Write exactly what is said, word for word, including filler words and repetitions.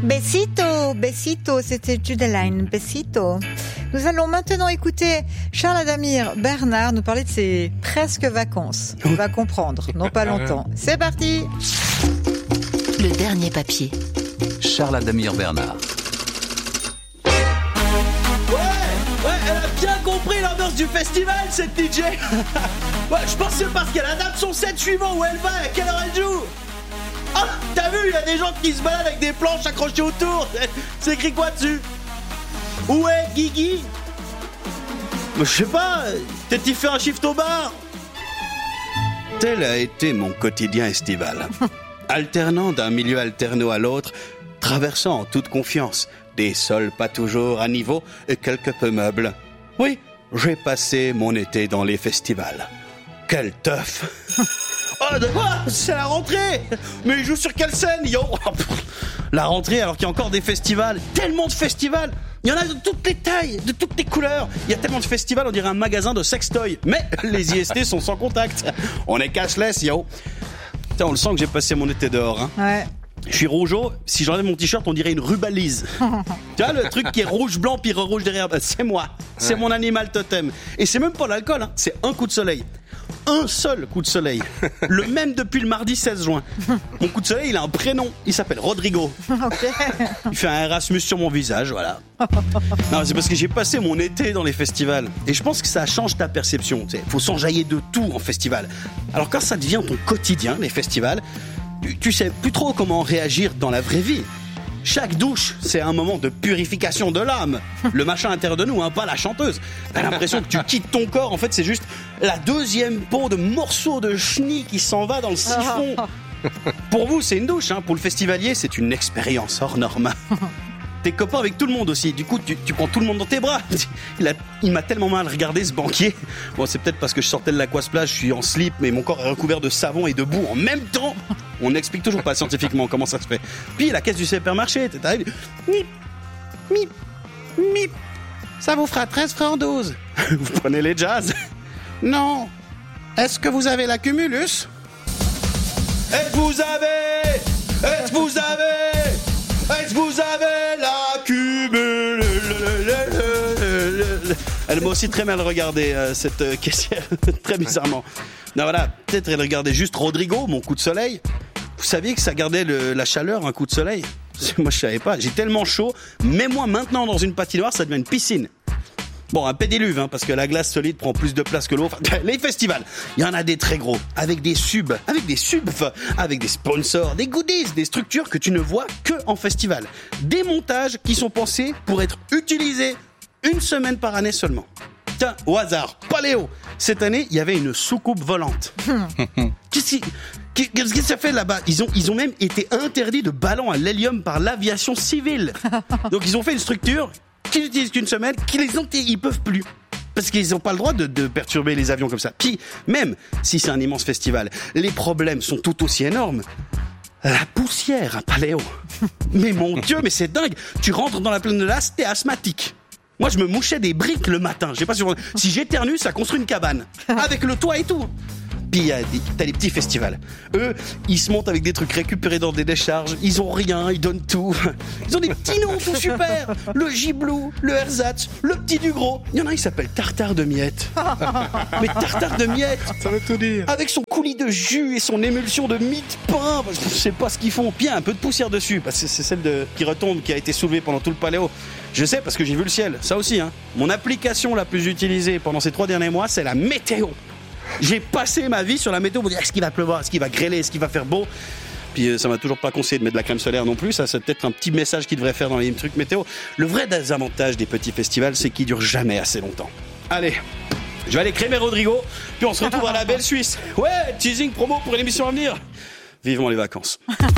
Besito, besito, c'était Judeline, besito. Nous allons maintenant écouter Charles Adamir Bernard nous parler de ses presque vacances. On va comprendre, non pas longtemps. C'est parti. Le dernier papier. Charles Adamir Bernard. Ouais, ouais, elle a bien compris l'ambiance du festival, cette D J. Ouais, je pense que c'est parce qu'elle adapte son set suivant où elle va et à quelle heure elle joue. Ah, t'as vu, il y a des gens qui se baladent avec des planches accrochées autour. C'est écrit quoi dessus? Où est Guigui? Je sais pas, peut-être qu'il fait un shift au bar. Tel a été mon quotidien estival. Alternant d'un milieu alterno à l'autre, traversant en toute confiance des sols pas toujours à niveau et quelque peu meubles. Oui, j'ai passé mon été dans les festivals. Quel teuf! Oh, de quoi? C'est la rentrée! Mais il joue sur quelle scène, yo? La rentrée alors qu'il y a encore des festivals. Tellement de festivals! Il y en a de toutes les tailles, de toutes les couleurs. Il y a tellement de festivals, on dirait un magasin de sextoys. Mais les I S T sont sans contact. On est cashless, yo. Putain, on le sent que j'ai passé mon été dehors, hein. Ouais. Je suis rougeau, si j'enlève mon t-shirt, on dirait une rubalise. Tu vois, le truc qui est rouge-blanc puis rouge derrière, bah, c'est moi. C'est ouais. Mon animal totem. Et c'est même pas l'alcool, hein. C'est un coup de soleil. Un seul coup de soleil. Le même depuis le mardi seize juin. Mon coup de soleil, il a un prénom. Il s'appelle Rodrigo. Okay. Il fait un Erasmus sur mon visage, voilà. Non, c'est parce que j'ai passé mon été dans les festivals. Et je pense que ça change ta perception. Il faut s'enjailler de tout en festival. Alors quand ça devient ton quotidien, les festivals, tu, tu sais plus trop comment réagir dans la vraie vie. Chaque douche, c'est un moment de purification de l'âme. Le machin à l'intérieur de nous, hein, pas la chanteuse. T'as l'impression que tu quittes ton corps. En fait, c'est juste la deuxième peau de morceaux de chenille qui s'en va dans le siphon. Pour vous, c'est une douche. Hein. Pour le festivalier, c'est une expérience hors norme. T'es copain avec tout le monde aussi. Du coup, tu, tu prends tout le monde dans tes bras. Il, a, il m'a tellement mal regardé, ce banquier. Bon, c'est peut-être parce que je sortais de l'Aquasplash, je suis en slip, mais mon corps est recouvert de savon et de boue en même temps. On n'explique toujours pas scientifiquement comment ça se fait. Puis la caisse du supermarché, t'es arrivé. Mip, mip, mip. Ça vous fera treize francs douze. Vous prenez les jazz? Non. Est-ce que vous avez la cumulus? Est-ce que vous avez? Est-ce que vous avez? Est-ce que vous avez la cumulus? Elle m'a aussi très mal regardé, euh, cette euh, caissière, très bizarrement. Non, voilà, peut-être elle regardait juste Rodrigo, mon coup de soleil. Vous saviez que ça gardait le, la chaleur, un coup de soleil? Moi, je savais pas. J'ai tellement chaud. Mets-moi maintenant dans une patinoire, ça devient une piscine. Bon, un pédiluve, hein, parce que la glace solide prend plus de place que l'eau. Enfin, les festivals, il y en a des très gros, avec des subs, avec des subs, avec des sponsors, des goodies, des structures que tu ne vois que en festival. Des montages qui sont pensés pour être utilisés une semaine par année seulement. Tiens, au hasard, paléo. Cette année, il y avait une soucoupe volante. Qu'est-ce qui... Qu'est-ce que ça fait là-bas? Ils ont, ils ont même été interdits de ballons à l'hélium par l'aviation civile. Donc ils ont fait une structure qu'ils n'utilisent qu'une semaine, qu'ils les ont, ils peuvent plus. Parce qu'ils n'ont pas le droit de, de perturber les avions comme ça. Puis, même si c'est un immense festival, les problèmes sont tout aussi énormes. La poussière à Paléo. Mais mon Dieu, mais c'est dingue. Tu rentres dans la plaine de l'As, t'es asthmatique. Moi, je me mouchais des briques le matin. Je sais pas si, si j'éternue, ça construit une cabane. Avec le toit et tout. Puis t'as les petits festivals. Eux, ils se montent avec des trucs récupérés dans des décharges. Ils ont rien, ils donnent tout. Ils ont des petits noms tout super. Le Giblou, le Ersatz, le petit du gros. Il y en a un qui s'appelle Tartare de miettes. Mais Tartare de miettes, ça veut tout dire. Avec son coulis de jus et son émulsion de mie de pain. Je sais pas ce qu'ils font. Puis il y a un peu de poussière dessus. Parce que c'est celle de, qui retombe, qui a été soulevée pendant tout le paléo. Je sais parce que j'ai vu le ciel. Ça aussi, hein. Mon application la plus utilisée pendant ces trois derniers mois, c'est la météo. J'ai passé ma vie sur la météo pour dire est-ce qu'il va pleuvoir, est-ce qu'il va grêler, est-ce qu'il va faire beau. Puis euh, ça m'a toujours pas conseillé de mettre de la crème solaire non plus. Ça, c'est peut-être un petit message qu'il devrait faire dans les trucs météo. Le vrai désavantage des petits festivals, c'est qu'ils durent jamais assez longtemps. Allez, je vais aller crémer Rodrigo, puis on se retrouve à la belle Suisse. Ouais, teasing promo pour l'émission à venir. Vivement les vacances.